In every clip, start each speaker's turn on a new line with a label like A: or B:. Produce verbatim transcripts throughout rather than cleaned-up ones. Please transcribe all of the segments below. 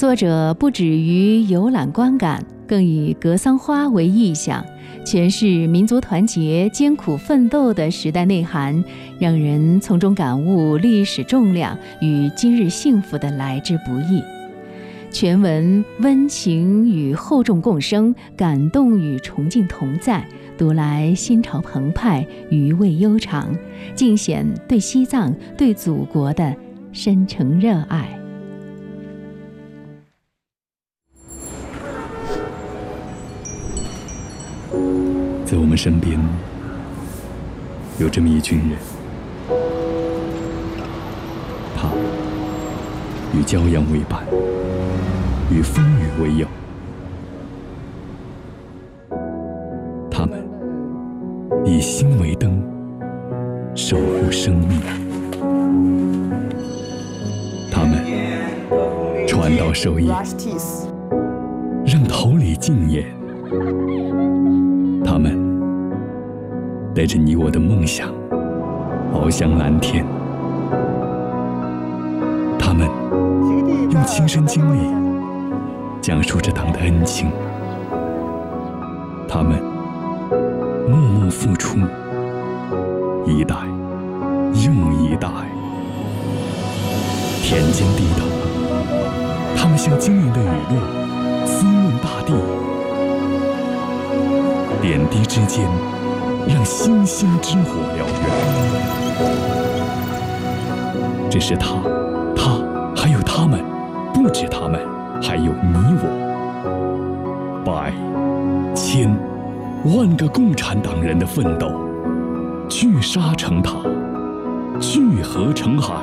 A: 作者不止于游览观感，更以格桑花为意象，诠释民族团结、艰苦奋斗的时代内涵，让人从中感悟历史重量与今日幸福的来之不易。全文温情与厚重共生，感动与崇敬同在，读来心潮澎湃，余味悠长，尽显对西藏、对祖国的深沉热爱。
B: 在我们身边，有这么一群人，他与骄阳为伴，与风雨为友。他们以心为灯，守护生命。他们传道授业，让桃李竞演。他们带着你我的梦想翱翔蓝天。他们用亲身经历讲述着党的恩情。他们默默付出，一代又一代。田间地头，他们像晶莹的雨露，滋润大地。点滴之间，让星星之火燎原。这是他，他，还有他们，不止他们，还有你我。百、千、万个共产党人的奋斗，聚沙成塔，聚河成海。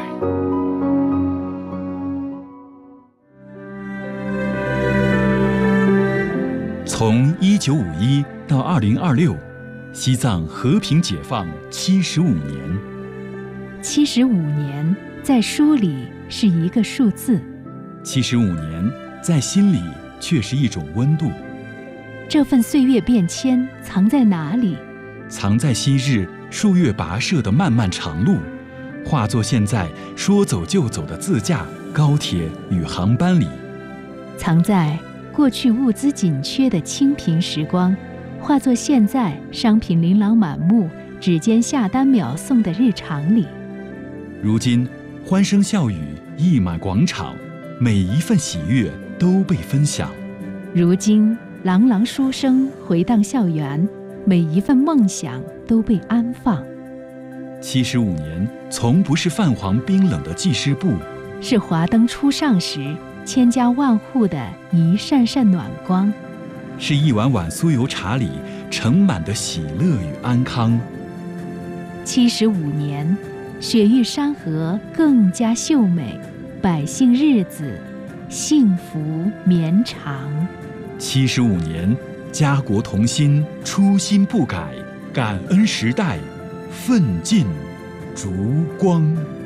C: 从一九五一到二零二六，西藏和平解放七十五年。
A: 七十五年，在书里是一个数字；
C: 七十五年，在心里却是一种温度。
A: 这份岁月变迁藏在哪里？
C: 藏在昔日树叶跋涉的漫漫长路，化作现在说走就走的自驾、高铁与航班里。
A: 藏在过去物资紧缺的清贫时光，化作现在商品琳琅满目、指尖下单秒送的日常里。
C: 如今欢声笑语溢满广场，每一份喜悦都被分享。
A: 如今朗朗书声回荡校园，每一份梦想都被安放。
C: 七十五年从不是泛黄冰冷的记事簿，
A: 是华灯初上时千家万户的一扇扇暖光，
C: 是一碗碗酥油茶里盛满的喜乐与安康。
A: 七十五年，雪域山河更加秀美，百姓日子幸福绵长。
C: 七十五年，家国同心，初心不改，感恩时代，奋进烛光。